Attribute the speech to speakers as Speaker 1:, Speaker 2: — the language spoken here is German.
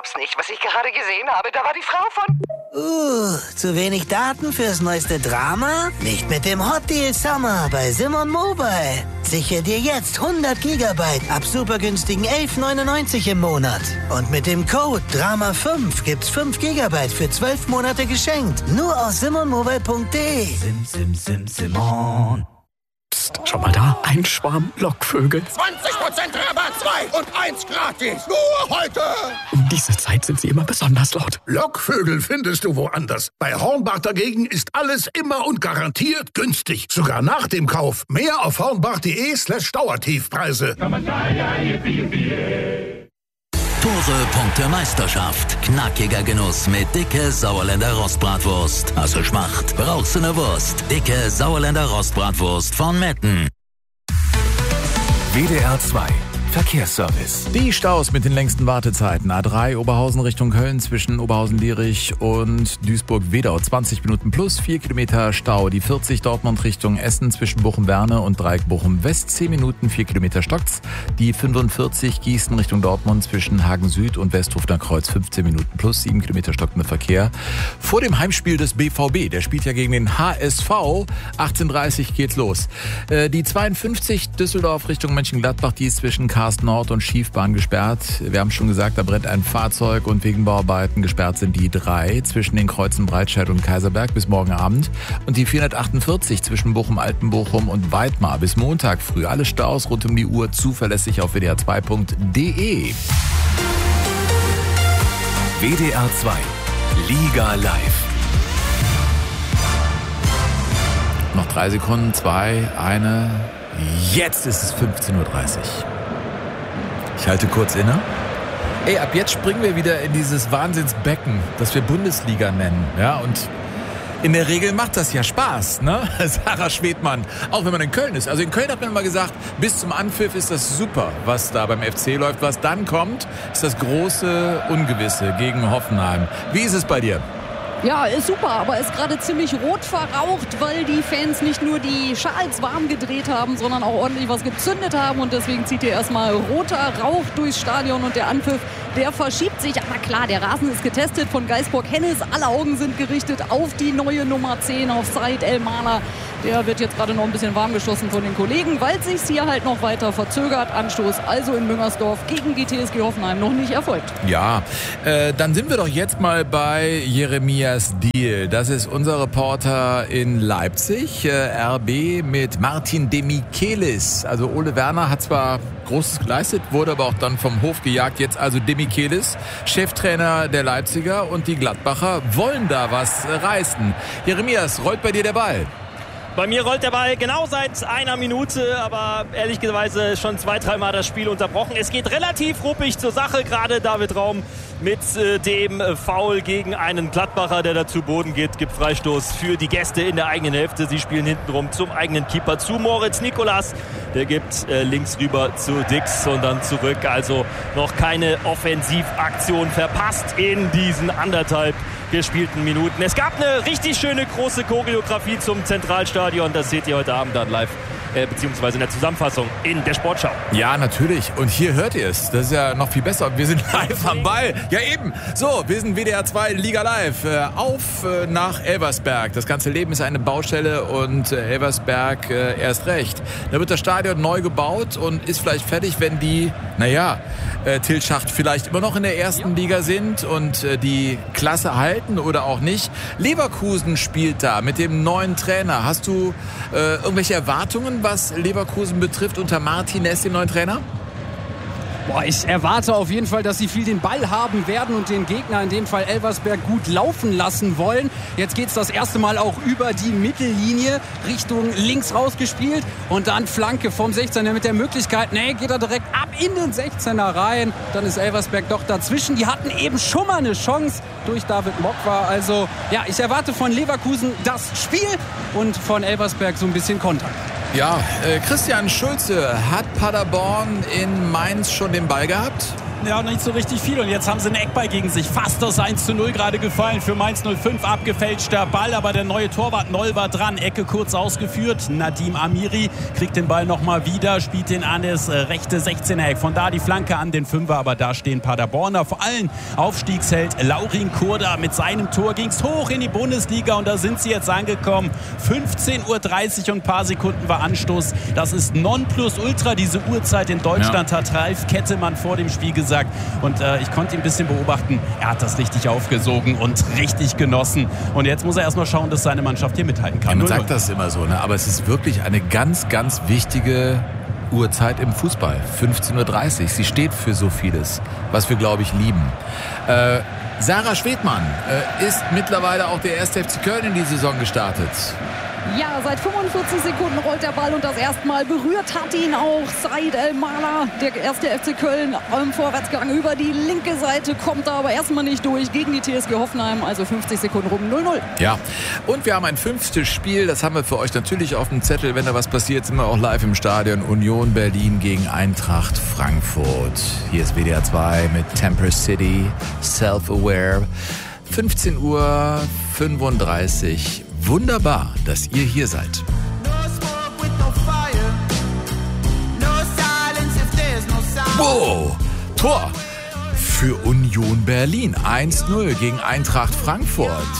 Speaker 1: glaub's nicht, was ich gerade gesehen habe. Da war die Frau von...
Speaker 2: Zu wenig Daten fürs neueste Drama? Nicht mit dem Hot Deal Summer bei Simon Mobile. Sichere dir jetzt 100 Gigabyte ab super günstigen 11,99 im Monat. Und mit dem Code DRAMA5 gibt's 5 Gigabyte für 12 Monate geschenkt. Nur aus simonmobile.de.
Speaker 3: Simon. Psst, schau mal da, ein Schwarm Lockvögel.
Speaker 4: 20% Rabatt, 2 und 1 gratis. Nur heute.
Speaker 3: Um diese Zeit sind sie immer besonders laut.
Speaker 4: Lockvögel findest du woanders. Bei Hornbach dagegen ist alles immer und garantiert günstig. Sogar nach dem Kauf. Mehr auf hornbach.de/Dauertiefpreise.
Speaker 5: Tore, Punkte, Meisterschaft. Knackiger Genuss mit dicke Sauerländer Rostbratwurst. Also Schmacht. Brauchst du ne Wurst? Dicke Sauerländer Rostbratwurst von Metten.
Speaker 6: WDR 2 Verkehrsservice.
Speaker 7: Die Staus mit den längsten Wartezeiten. A3 Oberhausen Richtung Köln zwischen Oberhausen-Lierich und Duisburg-Wedau. 20 Minuten plus 4 Kilometer Stau. Die 40 Dortmund Richtung Essen zwischen Bochum-Werne und Dreieck Bochum-West. 10 Minuten 4 Kilometer stockt's. Die 45 Gießen Richtung Dortmund zwischen Hagen-Süd und Westhofener Kreuz. 15 Minuten plus 7 Kilometer stockender Verkehr. Vor dem Heimspiel des BVB. Der spielt ja gegen den HSV. 18:30 geht's los. Die 52 Düsseldorf Richtung Mönchengladbach. Die ist zwischen Karst Nord und Schiefbahn gesperrt. Wir haben schon gesagt, da brennt ein Fahrzeug und wegen Bauarbeiten gesperrt sind die 3 zwischen den Kreuzen Breitscheid und Kaiserberg bis morgen Abend und die 448 zwischen Bochum-Altenbochum und Weidmar bis Montag früh. Alle Staus rund um die Uhr zuverlässig auf wdr2.de.
Speaker 6: WDR 2 Liga Live.
Speaker 7: Noch 3 Sekunden, 2, 1. Jetzt ist es 15:30 Uhr. Ich halte kurz inne. Ey, ab jetzt springen wir wieder in dieses Wahnsinnsbecken, das wir Bundesliga nennen. Ja, und in der Regel macht das ja Spaß, ne? Sarah Schwedmann, auch wenn man in Köln ist. Also in Köln hat man immer gesagt, bis zum Anpfiff ist das super, was da beim FC läuft. Was dann kommt, ist das große Ungewisse gegen Hoffenheim. Wie ist es bei dir?
Speaker 8: Ja, ist super, aber ist gerade ziemlich rot verraucht, weil die Fans nicht nur die Schals warm gedreht haben, sondern auch ordentlich was gezündet haben. Und deswegen zieht hier erstmal roter Rauch durchs Stadion und der Anpfiff, der verschiebt sich. Aber klar, der Rasen ist getestet von Geisbock-Hennes. Alle Augen sind gerichtet auf die neue Nummer 10, auf Said El-Mana. Der wird jetzt gerade noch ein bisschen warm geschossen von den Kollegen, weil es sich hier halt noch weiter verzögert. Anstoß also in Müngersdorf gegen die TSG Hoffenheim noch nicht erfolgt.
Speaker 7: Ja, dann sind wir doch jetzt mal bei Jeremias Deal. Das ist unser Reporter in Leipzig. RB mit Martin Demichelis. Also Ole Werner hat zwar Großes geleistet, wurde aber auch dann vom Hof gejagt. Jetzt also Demichelis, Cheftrainer der Leipziger, und die Gladbacher wollen da was reißen. Jeremias, rollt bei dir der Ball?
Speaker 9: Bei mir rollt der Ball genau seit einer Minute, aber ehrlicherweise schon 2-3 Mal das Spiel unterbrochen. Es geht relativ ruppig zur Sache, gerade David Raum mit dem Foul gegen einen Gladbacher, der da zu Boden geht, gibt Freistoß für die Gäste in der eigenen Hälfte. Sie spielen hintenrum zum eigenen Keeper, zu Moritz Nikolas. Der gibt links rüber zu Dix und dann zurück. Also noch keine Offensivaktion verpasst in diesen anderthalb gespielten Minuten. Es gab eine richtig schöne große Choreografie zum Zentralstadion. Das seht ihr heute Abend dann live, beziehungsweise in der Zusammenfassung in der Sportschau.
Speaker 7: Ja, natürlich. Und hier hört ihr es. Das ist ja noch viel besser. Wir sind live am Ball. Ja, eben. So, wir sind WDR 2 Liga Live. Auf nach Elversberg. Das ganze Leben ist eine Baustelle und Elversberg erst recht. Da wird das Stadion neu gebaut und ist vielleicht fertig, wenn die, Til Schacht vielleicht immer noch in der ersten Liga sind und die Klasse halten oder auch nicht. Leverkusen spielt da mit dem neuen Trainer. Hast du irgendwelche Erwartungen, was Leverkusen betrifft, unter Martinez, dem neuen Trainer?
Speaker 10: Ich erwarte auf jeden Fall, dass sie viel den Ball haben werden und den Gegner, in dem Fall Elversberg, gut laufen lassen wollen. Jetzt geht es das erste Mal auch über die Mittellinie Richtung links rausgespielt und dann Flanke vom 16er mit der Möglichkeit, geht er direkt ab in den 16er rein. Dann ist Elversberg doch dazwischen. Die hatten eben schon mal eine Chance durch David Mokwa. Also ja, ich erwarte von Leverkusen das Spiel und von Elversberg so ein bisschen Konter.
Speaker 7: Ja, Christian Schulze, hat Paderborn in Mainz schon den Ball gehabt?
Speaker 10: ja, nicht so richtig viel. Und jetzt haben sie einen Eckball gegen sich. Fast das 1:0 gerade gefallen für Mainz 05. Abgefälschter Ball, aber der neue Torwart Noll war dran. Ecke kurz ausgeführt. Nadim Amiri kriegt den Ball nochmal wieder, spielt den an das rechte 16er-Eck. Von da die Flanke an den Fünfer, aber da stehen Paderborner. Vor allem Aufstiegsheld Laurin Kurda. Mit seinem Tor ging es hoch in die Bundesliga und da sind sie jetzt angekommen. 15:30 Uhr und ein paar Sekunden war Anstoß. Das ist Nonplusultra, diese Uhrzeit in Deutschland, hat Ralf Kettemann vor dem Spiel gesagt. Und ich konnte ihn ein bisschen beobachten. Er hat das richtig aufgesogen und richtig genossen. Und jetzt muss er erstmal schauen, dass seine Mannschaft hier mithalten kann.
Speaker 7: Ja, man sagt das immer so, ne? Aber es ist wirklich eine ganz, ganz wichtige Uhrzeit im Fußball. 15:30 Uhr. Sie steht für so vieles, was wir, glaube ich, lieben. Sarah Schwedmann ist mittlerweile auch der 1. FC Köln in die Saison gestartet.
Speaker 8: Ja, seit 45 Sekunden rollt der Ball und das erste Mal berührt hat ihn auch Said El-Mala, der 1. FC Köln im Vorwärtsgang über die linke Seite, kommt da aber erstmal nicht durch gegen die TSG Hoffenheim, also 50 Sekunden rum, 0:0.
Speaker 7: Ja, und wir haben ein 5. Spiel, das haben wir für euch natürlich auf dem Zettel, wenn da was passiert, sind wir auch live im Stadion. Union Berlin gegen Eintracht Frankfurt. Hier ist WDR 2 mit Temper City, Self-Aware, 15:35 Uhr. Wunderbar, dass ihr hier seid. Wow, Tor für Union Berlin. 1:0 gegen Eintracht Frankfurt.